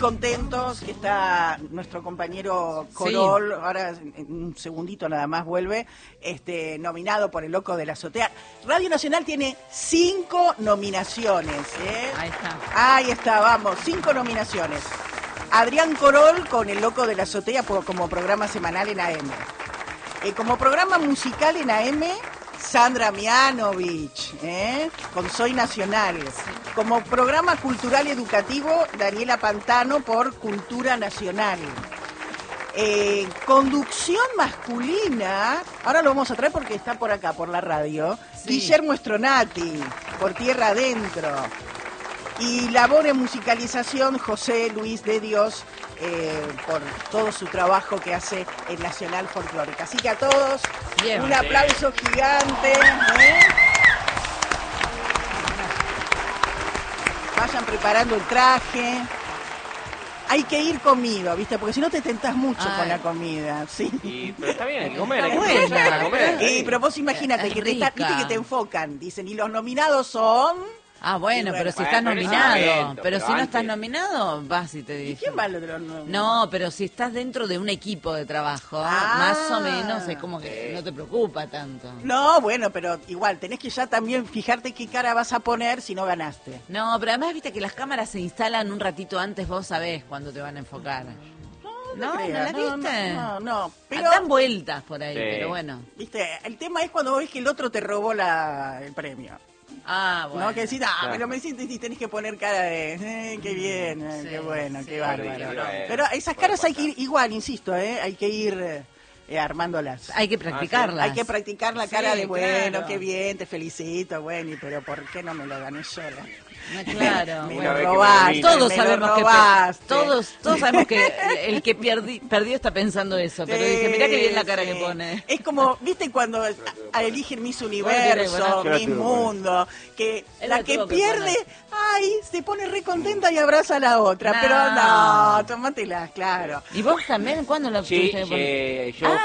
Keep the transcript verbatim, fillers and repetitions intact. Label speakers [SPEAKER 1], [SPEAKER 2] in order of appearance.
[SPEAKER 1] Contentos que está nuestro compañero Corol, sí. Ahora en un segundito nada más vuelve, este, nominado por El Loco de la Azotea. Radio Nacional tiene cinco nominaciones. ¿eh?
[SPEAKER 2] Ahí está.
[SPEAKER 1] Ahí está, vamos, cinco nominaciones. Adrián Corol con El Loco de la Azotea como programa semanal en A M. Eh, como programa musical en A M, Sandra Mianovich, ¿eh? con Soy Nacional. Como programa cultural y educativo, Daniela Pantano por Cultura Nacional. Eh, conducción masculina, ahora lo vamos a traer porque está por acá, por la radio, sí. Guillermo Stronati, por Tierra Adentro. Y labor en musicalización, José Luis de Dios, eh, por todo su trabajo que hace en Nacional Folclórica. Así que a todos, bien, un aplauso bien. gigante. ¿eh? Vayan preparando el traje. Hay que ir comido, ¿viste? Porque si no te tentás mucho Ay. con la comida, ¿sí?
[SPEAKER 3] Y, pero está bien, hay que comer, hay
[SPEAKER 1] que
[SPEAKER 3] comer, para comer.
[SPEAKER 1] Y, pero vos imaginate que te, está, ¿viste que te enfocan? Dicen, y los nominados son...
[SPEAKER 2] Ah, bueno, bueno, pero si estás nominado, evento, pero, pero si antes. no estás nominado, vas y te dicen.
[SPEAKER 1] ¿Y quién va lo de los nominados?
[SPEAKER 2] No, pero si estás dentro de un equipo de trabajo, ah. más o menos es como que sí. no te preocupa tanto.
[SPEAKER 1] No, bueno, pero igual, tenés que ya también fijarte qué cara vas a poner si no ganaste.
[SPEAKER 2] No, pero además viste que las cámaras se instalan un ratito antes, vos sabés cuándo te van a enfocar.
[SPEAKER 1] No,
[SPEAKER 2] no,
[SPEAKER 1] no,
[SPEAKER 2] ¿no la
[SPEAKER 1] no,
[SPEAKER 2] viste?
[SPEAKER 1] No, no, no
[SPEAKER 2] pero... Dan vueltas por ahí,
[SPEAKER 3] sí.
[SPEAKER 2] pero bueno.
[SPEAKER 1] Viste, el tema es cuando ves que el otro te robó la, el premio.
[SPEAKER 2] Ah, bueno.
[SPEAKER 1] No, que decís, ah, claro. pero me sientes y tenés que poner cara de, eh, qué bien, eh, sí, qué bueno, sí, qué bárbaro. Pero esas caras hay que ir, igual, insisto, eh, hay que ir eh, armándolas.
[SPEAKER 2] Hay que practicarlas.
[SPEAKER 1] Ah, sí. Hay que practicar la cara sí, de, bueno,
[SPEAKER 2] claro.
[SPEAKER 1] qué bien, te felicito, bueno, y pero ¿por qué no me lo gané sola?
[SPEAKER 2] No, claro,
[SPEAKER 1] me
[SPEAKER 2] bueno,
[SPEAKER 1] lo robaste,
[SPEAKER 2] todos
[SPEAKER 1] me
[SPEAKER 2] sabemos
[SPEAKER 1] lo
[SPEAKER 2] que
[SPEAKER 1] robaste.
[SPEAKER 2] todos todos sabemos que el, el que perdi, perdió está pensando eso, pero sí, dice, mirá qué bien la cara sí. que pone.
[SPEAKER 1] Es como, ¿viste cuando eligen Miss Universo, Miss Mundo? Que Él la que pierde, que ay, se pone re contenta y abraza a la otra, no. pero no, tómatelas, claro.
[SPEAKER 2] ¿Y vos también cuándo la
[SPEAKER 3] sí,
[SPEAKER 2] tuviste que poner?
[SPEAKER 3] Eh, yo